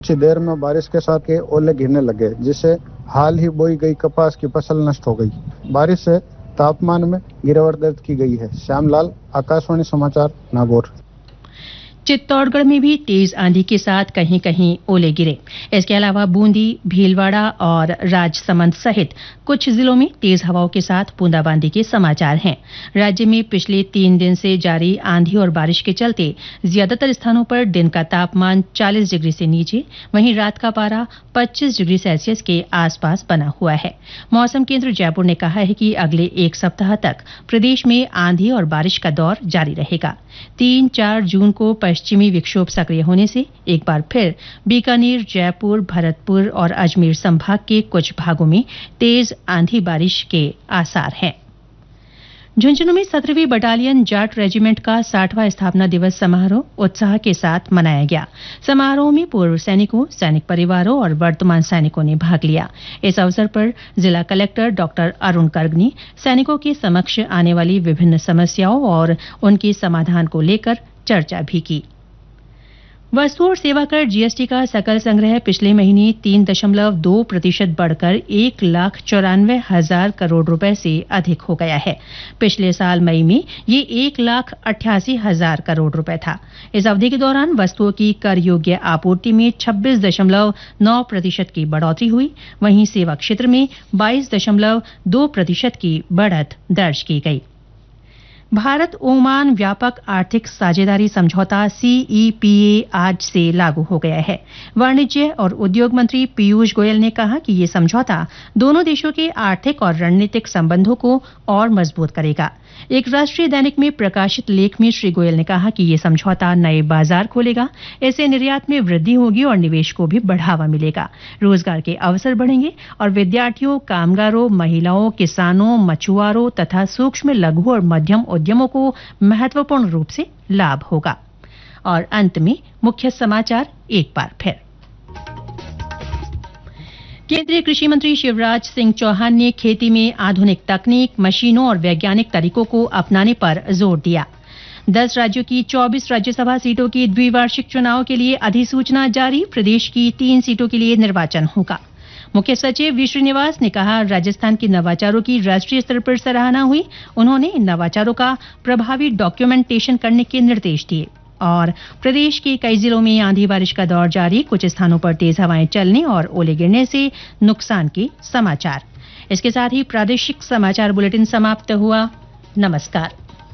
कुछ देर में बारिश के साथ के ओले गिरने लगे, जिससे हाल ही बोई गई कपास की फसल नष्ट हो गई। बारिश से तापमान में गिरावट दर्ज की गई है। श्यामलाल, आकाशवाणी समाचार, नागौर। चित्तौड़गढ़ में भी तेज आंधी के साथ कहीं कहीं ओले गिरे। इसके अलावा बूंदी, भीलवाड़ा और राजसमंद सहित कुछ जिलों में तेज हवाओं के साथ बूंदाबांदी के समाचार हैं। राज्य में पिछले 3 दिन से जारी आंधी और बारिश के चलते ज्यादातर स्थानों पर दिन का तापमान 40 डिग्री से नीचे, वहीं रात का पारा 25 डिग्री सेल्सियस के आसपास बना हुआ है। मौसम केंद्र जयपुर ने कहा है कि अगले 1 सप्ताह तक प्रदेश में आंधी और बारिश का दौर जारी रहेगा। 3-4 जून को पश्चिमी विक्षोभ सक्रिय होने से एक बार फिर बीकानेर, जयपुर, भरतपुर और अजमेर संभाग के कुछ भागों में तेज आंधी बारिश के आसार हैं। झुंझुनू में 17वीं बटालियन जाट रेजिमेंट का 60वां स्थापना दिवस समारोह उत्साह के साथ मनाया गया। समारोह में पूर्व सैनिकों, सैनिक परिवारों और वर्तमान सैनिकों ने भाग लिया। इस अवसर पर जिला कलेक्टर डॉक्टर अरुण गर्ग ने सैनिकों के समक्ष आने वाली विभिन्न समस्याओं और उनके समाधान को लेकर चर्चा भी की। वस्तु और सेवा कर जीएसटी का सकल संग्रह पिछले महीने 3.2% बढ़कर 1,94,000 करोड़ रुपए से अधिक हो गया है। पिछले साल मई में ये 1,88,000 करोड़ रुपए था। इस अवधि के दौरान वस्तुओं की कर योग्य आपूर्ति में 26.9% की बढ़ोतरी हुई, वहीं सेवा क्षेत्र में 22.2% की बढ़त दर्ज की गई। भारत ओमान व्यापक आर्थिक साझेदारी समझौता सीईपीए आज से लागू हो गया है। वाणिज्य और उद्योग मंत्री पीयूष गोयल ने कहा कि ये समझौता दोनों देशों के आर्थिक और रणनीतिक संबंधों को और मजबूत करेगा। एक राष्ट्रीय दैनिक में प्रकाशित लेख में श्री गोयल ने कहा कि ये समझौता नए बाजार खोलेगा, इससे निर्यात में वृद्धि होगी और निवेश को भी बढ़ावा मिलेगा, रोजगार के अवसर बढ़ेंगे और विद्यार्थियों, कामगारों, महिलाओं, किसानों, मछुआरों तथा सूक्ष्म, लघु और मध्यम उद्यमों को महत्वपूर्ण रूप से लाभ होगा। और अंत में मुख्य समाचार एक बार फिर। केंद्रीय कृषि मंत्री शिवराज सिंह चौहान ने खेती में आधुनिक तकनीक, मशीनों और वैज्ञानिक तरीकों को अपनाने पर जोर दिया। 10 राज्यों की 24 राज्यसभा सीटों के द्विवार्षिक चुनाव के लिए अधिसूचना जारी। प्रदेश की 3 सीटों के लिए निर्वाचन होगा। मुख्य सचिव वी श्रीनिवास ने कहा, राजस्थान के नवाचारों की राष्ट्रीय स्तर पर सराहना हुई। उन्होंने इन नवाचारों का प्रभावी डॉक्यूमेंटेशन करने के निर्देश दिए। और प्रदेश के कई जिलों में आंधी बारिश का दौर जारी, कुछ स्थानों पर तेज हवाएं चलने और ओले गिरने से नुकसान के समाचार। इसके साथ ही प्रादेशिक समाचार बुलेटिन समाप्त हुआ। नमस्कार।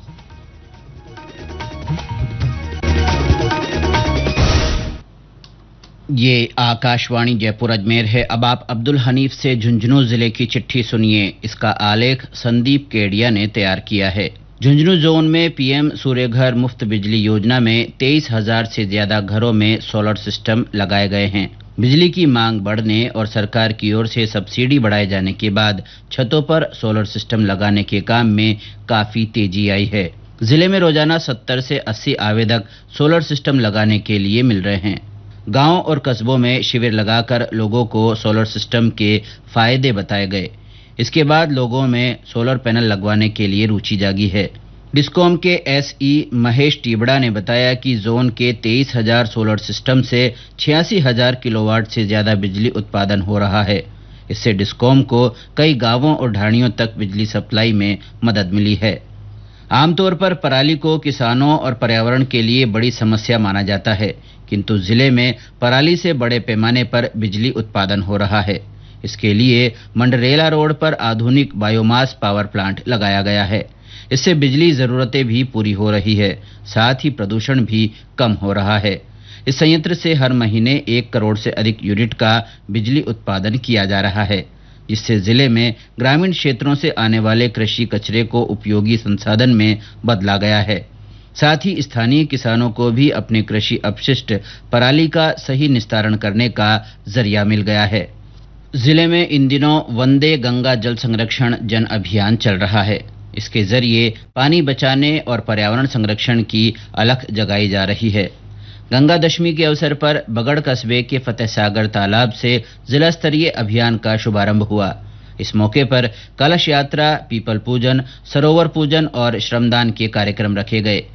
ये आकाशवाणी जयपुर अजमेर है। अब आप अब्दुल हनीफ से झुंझुनू जिले की चिट्ठी सुनिए। इसका आलेख संदीप केडिया ने तैयार किया है। झुंझुनू जोन में पीएम सूर्यघर मुफ्त बिजली योजना में 23,000 से ज्यादा घरों में सोलर सिस्टम लगाए गए हैं। बिजली की मांग बढ़ने और सरकार की ओर से सब्सिडी बढ़ाए जाने के बाद छतों पर सोलर सिस्टम लगाने के काम में काफी तेजी आई है। जिले में रोजाना 70 से 80 आवेदक सोलर सिस्टम लगाने के लिए मिल रहे हैं। गांव और कस्बों में शिविर लगाकर लोगों को सोलर सिस्टम के फायदे बताए गए। इसके बाद लोगों में सोलर पैनल लगवाने के लिए रुचि जागी है। डिस्कॉम के एसई महेश टीबड़ा ने बताया कि जोन के 23,000 सोलर सिस्टम से 86,000 किलोवाट से ज्यादा बिजली उत्पादन हो रहा है। इससे डिस्कॉम को कई गांवों और ढाणियों तक बिजली सप्लाई में मदद मिली है। आमतौर पर पराली को किसानों और पर्यावरण के लिए बड़ी समस्या माना जाता है, किंतु जिले में पराली से बड़े पैमाने पर बिजली उत्पादन हो रहा है। इसके लिए मंडरेला रोड पर आधुनिक बायोमास पावर प्लांट लगाया गया है। इससे बिजली जरूरतें भी पूरी हो रही है, साथ ही प्रदूषण भी कम हो रहा है। इस संयंत्र से हर महीने 1 करोड़ से अधिक यूनिट का बिजली उत्पादन किया जा रहा है, जिससे जिले में ग्रामीण क्षेत्रों से आने वाले कृषि कचरे को उपयोगी संसाधन में बदला गया है। साथ ही स्थानीय किसानों को भी अपने कृषि अपशिष्ट पराली का सही निस्तारण करने का जरिया मिल गया है। जिले में इन दिनों वंदे गंगा जल संरक्षण जन अभियान चल रहा है। इसके जरिए पानी बचाने और पर्यावरण संरक्षण की अलख जगाई जा रही है। गंगा दशमी के अवसर पर बगड़ कस्बे के फतेह सागर तालाब से जिला स्तरीय अभियान का शुभारंभ हुआ। इस मौके पर कलश यात्रा, पीपल पूजन, सरोवर पूजन और श्रमदान के कार्यक्रम रखे गए।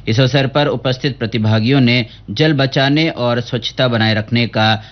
इस अवसर पर उपस्थित प्रतिभागियों ने जल बचाने और स्वच्छता बनाए रखने का